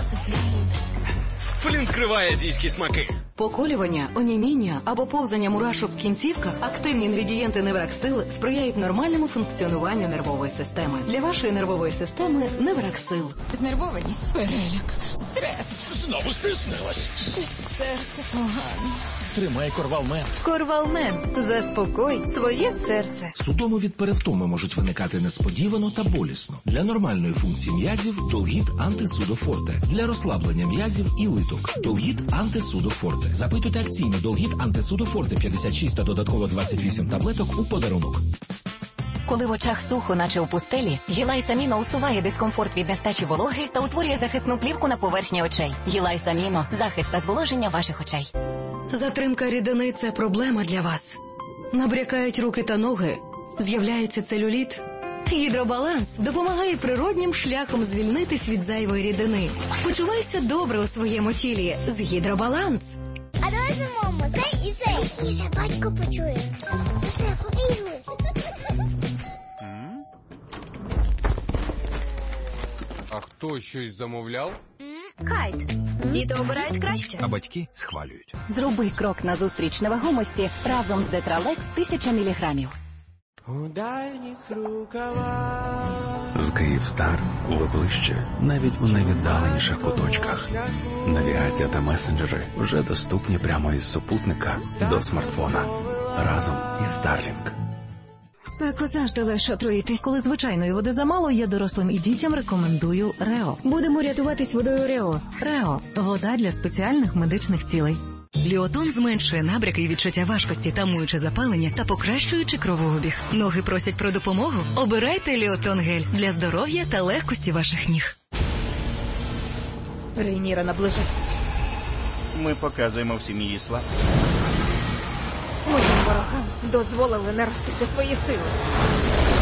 Флінт криває азійські смаки. Поколювання, оніміння або повзання мурашок в кінцівках – активні інгредієнти Невраксил сприяють нормальному функціонуванню нервової системи. Для вашої нервової системи Невраксил. Знервованість, переляк, стрес. Знову стиснилась. Щось серце погано. Тримай Корвалмент. Корвалмен. Заспокой своє серце. Судоми від перевтоми можуть виникати несподівано та болісно. Для нормальної функції м'язів – Долгіт Антисудофорте. Для розслаблення м'язів і литок – Долгіт Антисудофорте. Запитуйте акційно Долгіт Антисудофорте 56 та додатково 28 таблеток у подарунок. Коли в очах сухо, наче у пустелі, Гілайс Аміно усуває дискомфорт від нестачі вологи та утворює захисну плівку на поверхні очей. Гілайс Аміно – захист та зволоження ваших очей. Затримка рідини – це проблема для вас. Набрякають руки та ноги, з'являється целюліт. Гідробаланс допомагає природнім шляхом звільнитись від зайвої рідини. Почувайся добре у своєму тілі з Гідробаланс. А давай зимомо, цей і цей. Тише, батько почує. Все, побігли. А хто щось замовляв? Кайт. Діти обирають краще. А батьки схвалюють. Зроби крок назустріч невагомості разом з Детралекс 1000 мг. У дальніх рукавах. З Київстар ви ближче навіть у найвіддаленіших куточках. Навігація та месенджери вже доступні прямо із супутника до смартфона. Разом із Starlink. Спеку завжди легше отруїтись. Коли звичайної води замало, я дорослим і дітям рекомендую Рео. Будемо рятуватись водою Рео. Рео – вода для спеціальних медичних цілей. Ліотон зменшує набряки і відчуття важкості, тамуючи запалення та покращуючи кровообіг. Ноги просять про допомогу? Обирайте Ліотон гель для здоров'я та легкості ваших ніг. Рейніра наближається. Ми показуємо всім її славу. Моїм ворогам дозволили наростити свої сили.